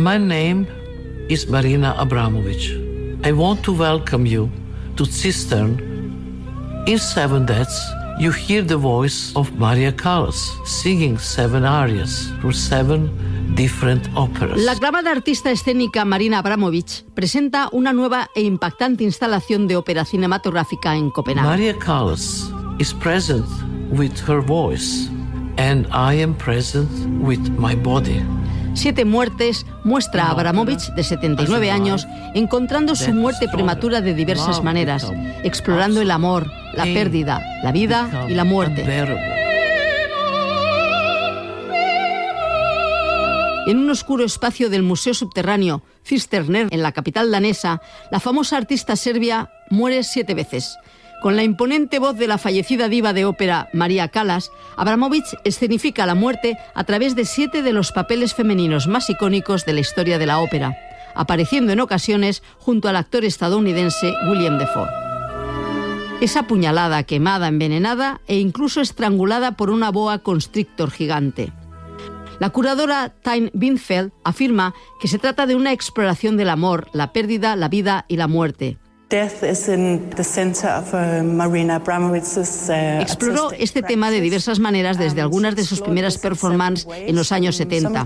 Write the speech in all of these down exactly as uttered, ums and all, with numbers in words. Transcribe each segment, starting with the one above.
My name is Marina Abramovich. I want to welcome you to Cistern. In seven deaths, you hear the voice of Maria Callas singing seven arias from seven different operas. La aclamada artista escénica Marina Abramovich presenta una nueva e impactante instalación de ópera cinematográfica en Copenhague. Maria Callas is present with her voice, and I am present with my body. Siete muertes muestra a Abramovich, de setenta y nueve años, encontrando su muerte prematura de diversas maneras, explorando el amor, la pérdida, la vida y la muerte. En un oscuro espacio del Museo Subterráneo Cisterner, en la capital danesa, la famosa artista serbia muere siete veces. Con la imponente voz de la fallecida diva de ópera Maria Callas, Abramovich escenifica la muerte a través de siete de los papeles femeninos más icónicos de la historia de la ópera, apareciendo en ocasiones junto al actor estadounidense William Dafoe. Es apuñalada, quemada, envenenada e incluso estrangulada por una boa constrictor gigante. La curadora Tine Binfeld afirma que se trata de una exploración del amor, la pérdida, la vida y la muerte. Exploró este tema de diversas maneras desde algunas de sus primeras performances en los años setenta.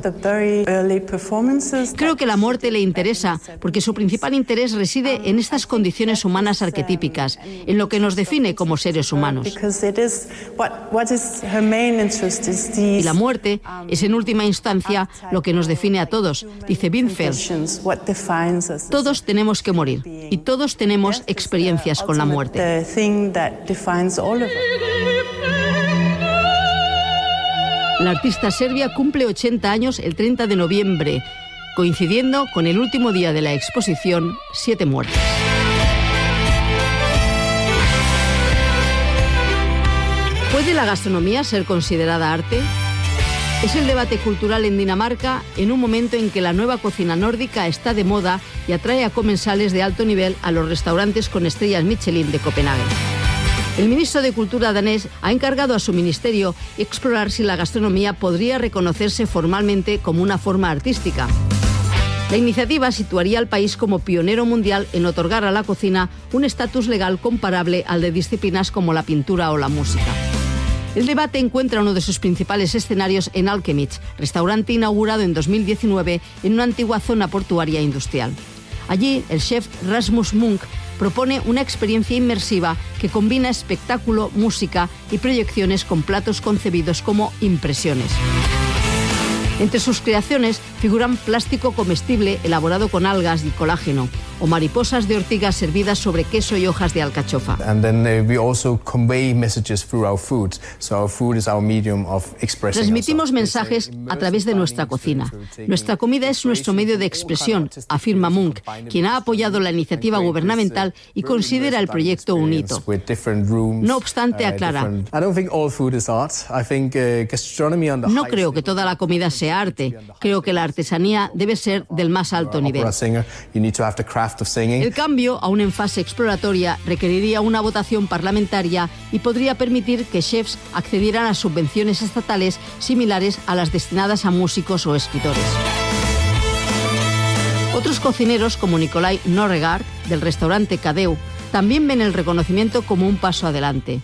Creo que la muerte le interesa porque su principal interés reside en estas condiciones humanas arquetípicas, en lo que nos define como seres humanos. Y la muerte es en última instancia lo que nos define a todos, dice Binfeld. Todos tenemos que morir y todos tenemos experiencias con la muerte. La artista serbia cumple ochenta años el treinta de noviembre, coincidiendo con el último día de la exposición Siete muertes. ¿Puede la gastronomía ser considerada arte? Es el debate cultural en Dinamarca en un momento en que la nueva cocina nórdica está de moda y atrae a comensales de alto nivel a los restaurantes con estrellas Michelin de Copenhague. El ministro de Cultura danés ha encargado a su ministerio explorar si la gastronomía podría reconocerse formalmente como una forma artística. La iniciativa situaría al país como pionero mundial en otorgar a la cocina un estatus legal comparable al de disciplinas como la pintura o la música. El debate encuentra uno de sus principales escenarios en Alchemist, restaurante inaugurado en dos mil diecinueve en una antigua zona portuaria industrial. Allí, el chef Rasmus Munk propone una experiencia inmersiva que combina espectáculo, música y proyecciones con platos concebidos como impresiones. Entre sus creaciones figuran plástico comestible elaborado con algas y colágeno, o mariposas de ortiga servidas sobre queso y hojas de alcachofa. Transmitimos mensajes a través de nuestra cocina. Nuestra comida es nuestro medio de expresión, afirma Munk, quien ha apoyado la iniciativa gubernamental y considera el proyecto un hito. No obstante, aclara: no creo que toda la comida sea arte. Creo que la artesanía debe ser del más alto nivel. El cambio, aún en fase exploratoria, requeriría una votación parlamentaria y podría permitir que chefs accedieran a subvenciones estatales similares a las destinadas a músicos o escritores. Otros cocineros, como Nikolai Norregard, del restaurante Cadeu, también ven el reconocimiento como un paso adelante.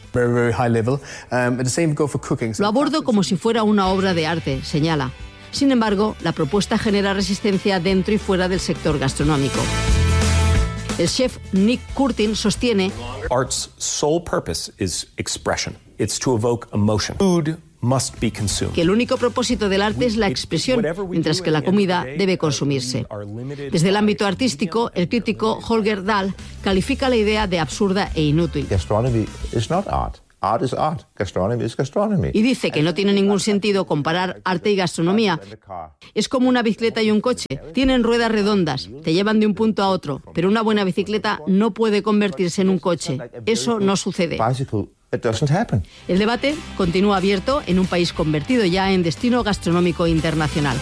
Lo abordo como si fuera una obra de arte, señala. Sin embargo, la propuesta genera resistencia dentro y fuera del sector gastronómico. El chef Nick Curtin sostiene: Art's sole purpose is expression. It's to evoke emotion. Food must be consumed. Que el único propósito del arte es la expresión, mientras que la comida debe consumirse. Desde el ámbito artístico, el crítico Holger Dahl califica la idea de absurda e inútil. Gastronomy is not art. Art is art. Gastronomy is gastronomy. Y dice que no tiene ningún sentido comparar arte y gastronomía. Es como una bicicleta y un coche. Tienen ruedas redondas, te llevan de un punto a otro, pero una buena bicicleta no puede convertirse en un coche. Eso no sucede. El debate continúa abierto en un país convertido ya en destino gastronómico internacional.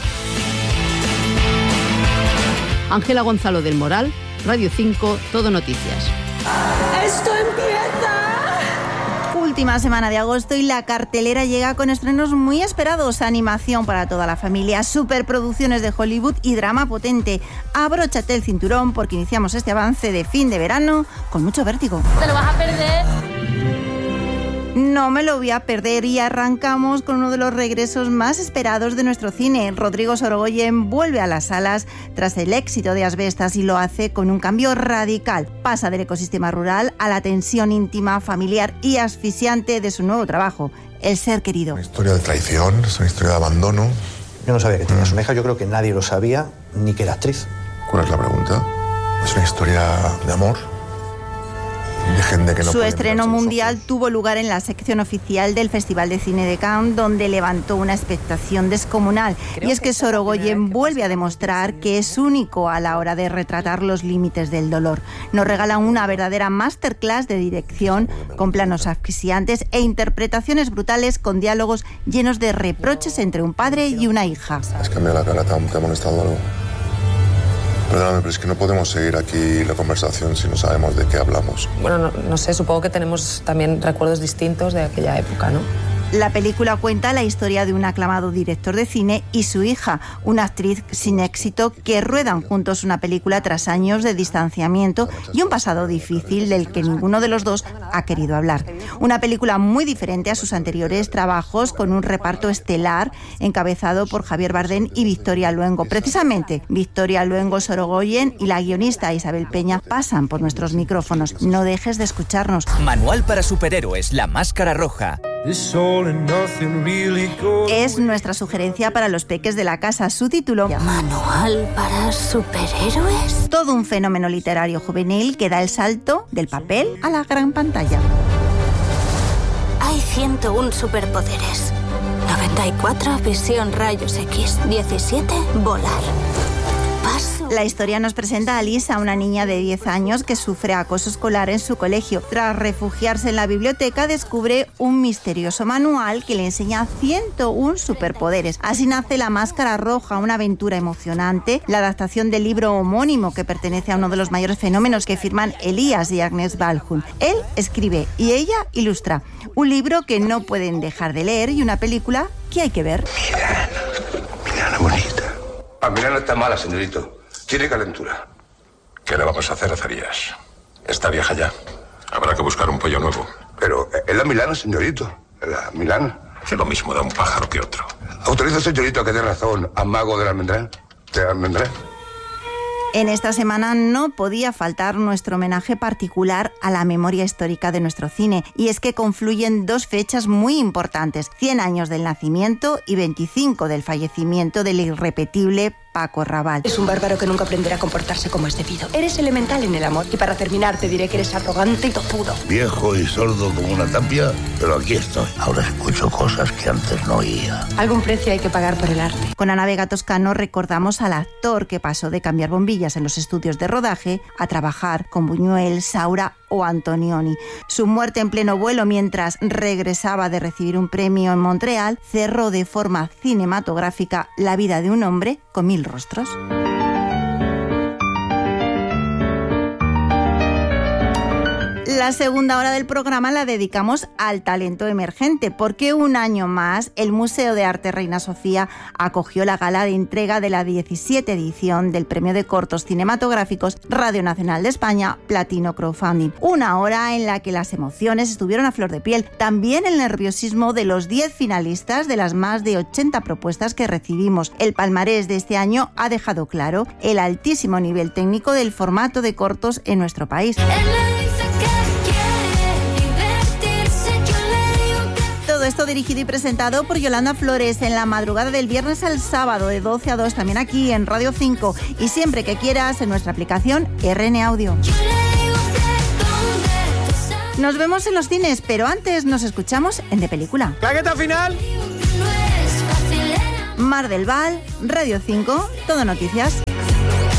Ángela Gonzalo del Moral, Radio cinco, Todo Noticias. ¡Esto empieza! Última semana de agosto y la cartelera llega con estrenos muy esperados, animación para toda la familia, superproducciones de Hollywood y drama potente. Abróchate el cinturón porque iniciamos este avance de fin de verano con mucho vértigo. Te lo vas a perder. No me lo voy a perder y arrancamos con uno de los regresos más esperados de nuestro cine. Rodrigo Sorogoyen vuelve a las salas tras el éxito de Asbestas y lo hace con un cambio radical. Pasa del ecosistema rural a la tensión íntima, familiar y asfixiante de su nuevo trabajo, El ser querido. Una historia de traición, es una historia de abandono. Yo no sabía que tenías una hija, yo creo que nadie lo sabía, ni que era actriz. ¿Cuál es la pregunta? Es una historia de amor. De gente que no Su estreno mundial tuvo lugar en la sección oficial del Festival de Cine de Cannes, donde levantó una expectación descomunal. Creo y es que Sorogoyen vuelve a demostrar que es único a la hora de retratar los límites del dolor. Nos regala una verdadera masterclass de dirección, con planos asfixiantes e interpretaciones brutales con diálogos llenos de reproches entre un padre y una hija. Has cambiado la cara, ¿te ha, te ha molestado algo? Perdóname, pero es que no podemos seguir aquí la conversación si no sabemos de qué hablamos. Bueno, no, no sé, supongo que tenemos también recuerdos distintos de aquella época, ¿no? La película cuenta la historia de un aclamado director de cine y su hija, una actriz sin éxito, que ruedan juntos una película tras años de distanciamiento y un pasado difícil del que ninguno de los dos ha querido hablar. Una película muy diferente a sus anteriores trabajos, con un reparto estelar encabezado por Javier Bardem y Victoria Luengo. Precisamente, Victoria Luengo, Sorogoyen y la guionista Isabel Peña pasan por nuestros micrófonos. No dejes de escucharnos. Manual para superhéroes, La Máscara Roja. Es nuestra sugerencia para los peques de la casa. Su título: ¿Manual para superhéroes? Todo un fenómeno literario juvenil que da el salto del papel a la gran pantalla. Hay ciento uno superpoderes. noventa y cuatro, visión rayos X. diecisiete, volar. Paso. La historia nos presenta a Lisa, una niña de diez años que sufre acoso escolar en su colegio. Tras refugiarse en la biblioteca, descubre un misterioso manual que le enseña ciento uno superpoderes. Así nace La Máscara Roja, una aventura emocionante, la adaptación del libro homónimo que pertenece a uno de los mayores fenómenos que firman Elías y Agnes Balhun. Él escribe y ella ilustra. Un libro que no pueden dejar de leer y una película que hay que ver. Mira, mira la bonita. Ah, mira, no está mala, señorito. Tiene calentura. ¿Qué le vamos a hacer, Azarías? Está vieja ya. Habrá que buscar un pollo nuevo. Pero es la Milana, señorito. La Milana. Es lo mismo da un pájaro que otro. Autoriza, señorito, que dé razón a Mago del Almendrán. ¿De Almendrán? En esta semana no podía faltar nuestro homenaje particular a la memoria histórica de nuestro cine, y es que confluyen dos fechas muy importantes: cien años del nacimiento y veinticinco del fallecimiento del irrepetible Paco Rabanne. Es un bárbaro que nunca aprenderá a comportarse como es debido. Eres elemental en el amor y para terminar te diré que eres arrogante y tozudo. Viejo y sordo como una tapia, pero aquí estoy. Ahora escucho cosas que antes no oía. Algún precio hay que pagar por el arte. Con Ana Vega Toscano recordamos al actor que pasó de cambiar bombillas en los estudios de rodaje a trabajar con Buñuel, Saura o Antonioni. Su muerte en pleno vuelo mientras regresaba de recibir un premio en Montreal cerró de forma cinematográfica la vida de un hombre con mil rostros. La segunda hora del programa la dedicamos al talento emergente, porque un año más el Museo de Arte Reina Sofía acogió la gala de entrega de la diecisiete edición del Premio de Cortos Cinematográficos Radio Nacional de España Platino Crowdfunding. Una hora en la que las emociones estuvieron a flor de piel, también el nerviosismo de los diez finalistas de las más de ochenta propuestas que recibimos. El palmarés de este año ha dejado claro el altísimo nivel técnico del formato de cortos en nuestro país. Todo esto dirigido y presentado por Yolanda Flores en la madrugada del viernes al sábado de doce a dos, también aquí en Radio cinco y siempre que quieras en nuestra aplicación R N Audio. Nos vemos en los cines, pero antes nos escuchamos en De Película. ¡Claqueta final! Mar del Val, Radio cinco, Todo Noticias.